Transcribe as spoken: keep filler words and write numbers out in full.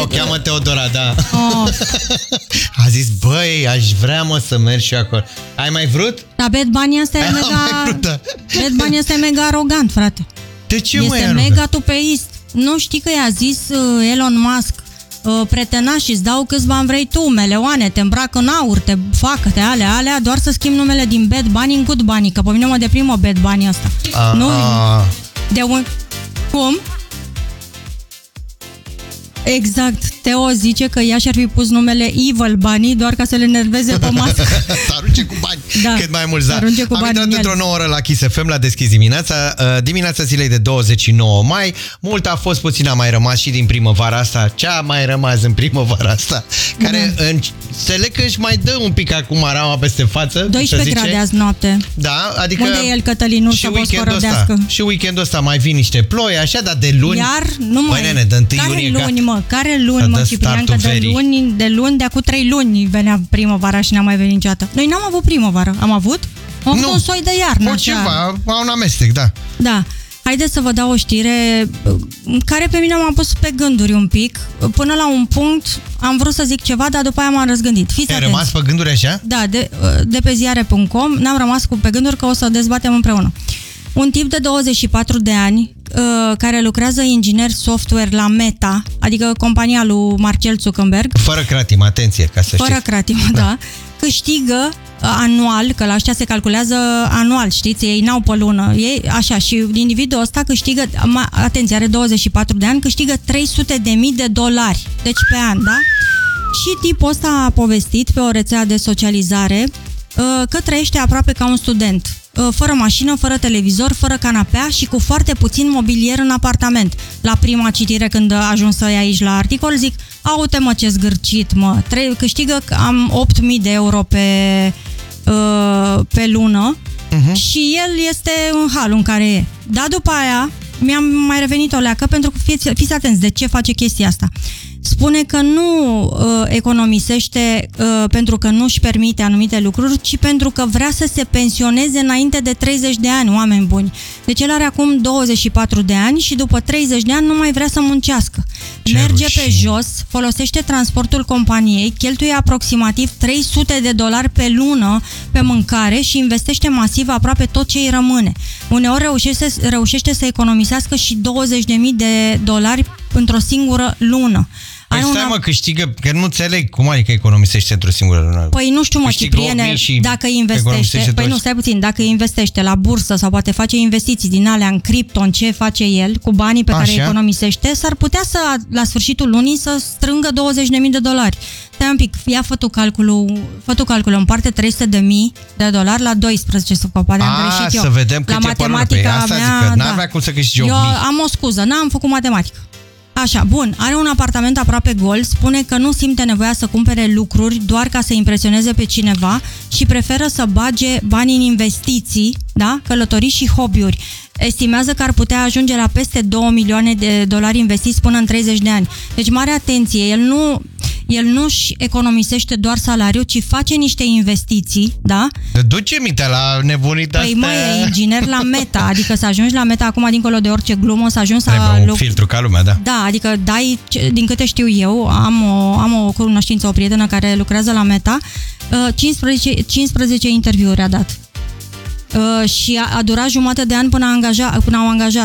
O cheamă Teodora, da. Oh. A zis, băi, aș vrea, mă, să merg și acolo. Ai mai vrut? Dar Bad Bunny ăsta e mega... Vrut, da. Bad Bunny ăsta e mega arogant, frate. De ce, este mă, Este mega tupeist. Nu știi că i-a zis uh, Elon Musk, uh, pretenași, îți dau câți bani vrei tu, meleoane, te îmbrac în aur, te facă, te alea, alea, doar să schimb numele din Bad Bunny în Good Bunny, că pe mine mă deprimă Bad Bunny ăsta. A, nu? A. De un... Cum? Exact. Teo zice că ea și-ar fi pus numele Evil Bunny doar ca să le enerveze pe mască. Să arunce cu bani. Da. Cât mai mulți, da. Am intrat într-o nouă oră la Kiss F M, la Deschis dimineața. Dimineața zilei de douăzeci și nouă mai. Mult a fost, puțin a mai rămas și din primăvara asta. Ce a mai rămas în primăvara asta? Care da. Înțeleg că își mai dă un pic acum arama peste față. doisprezece grade azi noapte. Da, adică... Unde e el, Cătălin? Nu și weekendul ăsta, și weekendul ăsta mai vin niște ploi, așa, dar de luni... Iar nu mai... Băi, nene, de întâi care iunie, luni, ca... mă? Care luni, mă, Ciprian? Că de luni, de luni, de acum trei luni venea primăvara și n-a mai venit niciodată. Noi n-am avut primăvară. Am avut? Am avut un soi de iarnă. Nu, ceva, un amestec, da. Da. Haideți să vă dau o știre care pe mine m-a pus pe gânduri un pic. Până la un punct am vrut să zic ceva, dar după aia m-am răzgândit. Fiți Ai atenți. rămas pe gânduri așa? Da, de, de pe ziare punct com n-am rămas cu pe gânduri că o să dezbatem împreună. Un tip de douăzeci și patru de ani care lucrează inginer software la Meta, adică compania lui Marcel Zuckerberg. Fără cratim, atenție, ca să Fără știți. cratim, da. da. Câștigă anual, că la ăștia se calculează anual, știți, ei n-au pe lună. Ei, așa, și individul ăsta câștigă, atenție, are douăzeci și patru de ani, câștigă trei sute de mii de dolari. Deci pe an, da? Și tipul ăsta a povestit pe o rețea de socializare că trăiește aproape ca un student. Fără mașină, fără televizor, fără canapea și cu foarte puțin mobilier în apartament. La prima citire, când a ajuns să ia aici la articol, zic, aute mă ce zgârcit, mă, Tre- câștigă am opt mii de euro pe, uh, pe lună uh-huh. și el este în halul în care e. Dar după aia mi-am mai revenit o leacă pentru că fiți, fiți atenți de ce face chestia asta. Spune că nu uh, economisește uh, pentru că nu își permite anumite lucruri, ci pentru că vrea să se pensioneze înainte de treizeci de ani, oameni buni. Deci el are acum douăzeci și patru de ani și după treizeci de ani nu mai vrea să muncească. Ce Merge rușine. Pe jos, folosește transportul companiei, cheltuie aproximativ trei sute de dolari pe lună pe mâncare și investește masiv aproape tot ce îi rămâne. Uneori reușește, reușește să economisească și douăzeci de mii de dolari într-o singură lună. Păi stai una... mă, câștigă, că nu înțeleg cum adică economisește într-o singură lună. Păi nu știu, mă, Cipriene, dacă investește, păi nu, stai puțin, dacă investește la bursă sau poate face investiții din alea în cripto, în ce face el, cu banii pe Așa? care economisește, s-ar putea să, la sfârșitul lunii, să strângă douăzeci de mii de dolari. Stai un pic, ia fă tu calculul, fă tu calculul, împarte trei sute de mii de dolari la doisprezece, să poate am greșit eu. Să vedem cât la e pe lună. Păi asta mea, zic, că n-avea cum să câștige opt mii. Eu am o scuză, n-am făcut matematică. Așa, bun, are un apartament aproape gol, spune că nu simte nevoia să cumpere lucruri doar ca să impresioneze pe cineva și preferă să bage bani în investiții, da? Călătorii și hobby-uri. Estimează că ar putea ajunge la peste două milioane de dolari investiți până în treizeci de ani. Deci, mare atenție, el nu... El nu-și economisește doar salariul, ci face niște investiții, da? Duce mintea la nebunita Păi asta. mă, e inginer la Meta, adică să ajungi la Meta acum, dincolo de orice glumă, să ajungi să... Trebuie un filtru ca lumea, da. Da, adică dai, din câte știu eu, am o, am o cunoștință, o prietenă care lucrează la Meta, cincisprezece, cincisprezece interviuri a dat. Și a, a durat jumătate de an până, a angaja, până au angajat.